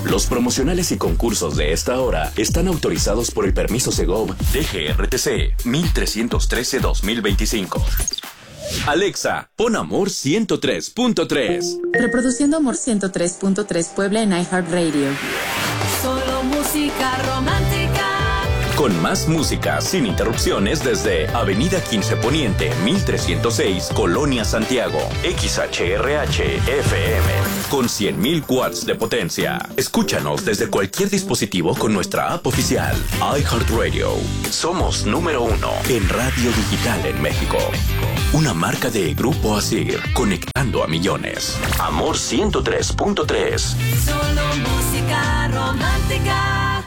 Los promocionales y concursos de esta hora están autorizados por el permiso Segov DGRTC 1313-2025. Alexa, pon Amor 103.3. Reproduciendo Amor 103.3 Puebla en iHeartRadio. Solo música romántica. Con más música sin interrupciones desde Avenida 15 Poniente, 1306, Colonia Santiago. XHRH FM. Con 100.000 watts de potencia. Escúchanos desde cualquier dispositivo con nuestra app oficial. iHeartRadio. Somos número 1 en radio digital en México. Una marca de Grupo Asir, conectando a millones. Amor 103.3. Solo música romántica.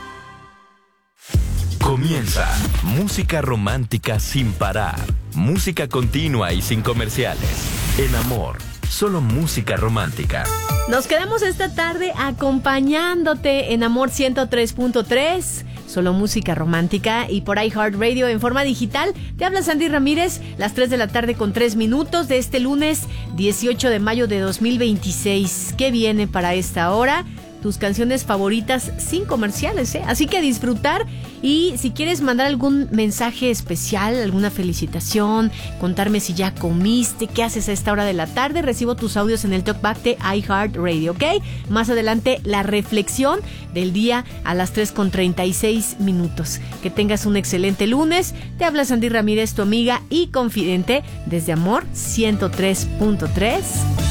Comienza Música Romántica sin parar. Música continua y sin comerciales. En Amor, solo música romántica. Nos quedamos esta tarde acompañándote en Amor 103.3. Solo música romántica y por iHeartRadio en forma digital. Te habla Sandy Ramírez, las 3 de la tarde con 3 minutos de este lunes 18 de mayo de 2026. ¿Qué viene para esta hora? Tus canciones favoritas sin comerciales, ¿eh? Así que a disfrutar. Y si quieres mandar algún mensaje especial, alguna felicitación, contarme si ya comiste, qué haces a esta hora de la tarde, recibo tus audios en el Talkback de iHeartRadio, ¿ok? Más adelante la reflexión del día a las 3:36. Que tengas un excelente lunes. Te habla Sandy Ramírez, tu amiga y confidente desde Amor 103.3.